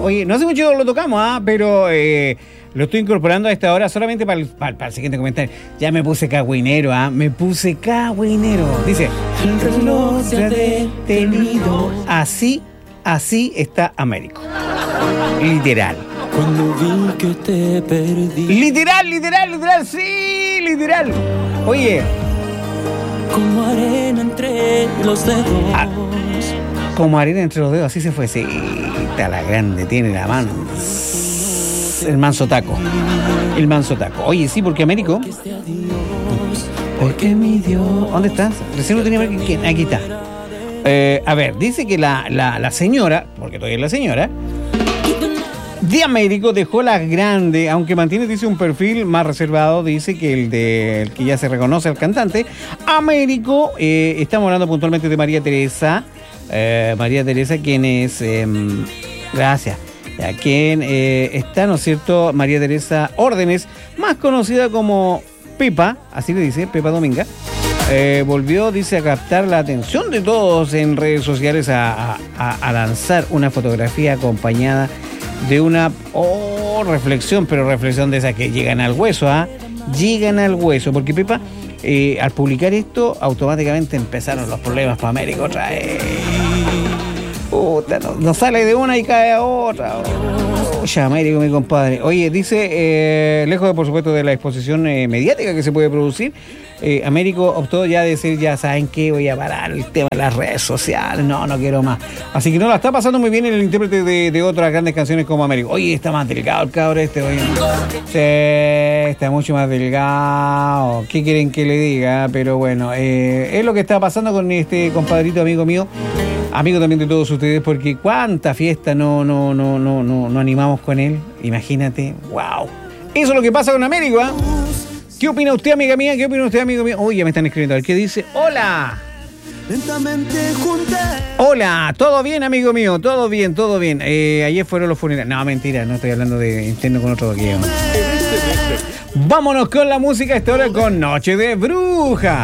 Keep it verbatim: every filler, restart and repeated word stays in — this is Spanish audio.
Oye, no hace mucho lo tocamos, ¿ah? Pero eh, lo estoy incorporando a esta hora solamente para el, para, para el siguiente comentario. Ya me puse cagüinero, ¿ah? Me puse cagüinero. Dice, el reloj se ha detenido. Así, así está Américo. Literal. Cuando vi que te perdí. Literal, literal, literal, sí, literal. Oye. Como arena entre los dedos. Ah, como arena entre los dedos, así se fue. Sí, está la grande, tiene la mano. El manso taco. El manso taco. Oye, sí, porque Américo. Porque mi Dios. ¿Dónde estás? Recién lo tenía aquí. Aquí está. Eh, a ver, dice que la, la, la señora, porque todavía es la señora, de Américo dejó la grande, aunque mantiene, dice, un perfil más reservado, dice que el de el que ya se reconoce al cantante. Américo, eh, estamos hablando puntualmente de María Teresa. Eh, María Teresa, quien es, eh, gracias, a quien eh, está, ¿no es cierto? María Teresa Órdenes, más conocida como Pepa, así le dice, Pepa Dominga. Eh, volvió, dice, a captar la atención de todos en redes sociales a, a, a lanzar una fotografía acompañada de una oh, reflexión, pero reflexión de esas que llegan al hueso, ¿ah? ¿eh? Llegan al hueso, porque Pepa, eh, al publicar esto, automáticamente empezaron los problemas para Américo otra vez. Puta, no, no sale de una y cae a otra. Oye, Américo, mi compadre. Oye, dice, eh, lejos de, por supuesto, de la exposición eh, mediática que se puede producir, eh, Américo optó ya a decir, ya saben qué, voy a parar el tema de las redes sociales, no, no quiero más. Así que no la está pasando muy bien el intérprete de, de otras grandes canciones como Américo. Oye, está más delgado el cabrón este, oye. Sí, está mucho más delgado. ¿Qué quieren que le diga? Pero bueno, eh, es lo que está pasando con este compadrito amigo mío. Amigo también de todos ustedes, porque cuánta fiesta no, no, no, no, no, no animamos con él. Imagínate, wow. Eso es lo que pasa con Américo, ¿eh? ¿Qué opina usted, amiga mía? ¿Qué opina usted, amigo mío? Uy, ya me están escribiendo. A ver, ¿qué dice? ¡Hola! Hola, ¿todo bien, amigo mío? Todo bien, todo bien. Eh, ayer fueron los funerales. No, mentira, no estoy hablando de interno con otro aquí. Vámonos con la música esta hora con Noche de Bruja.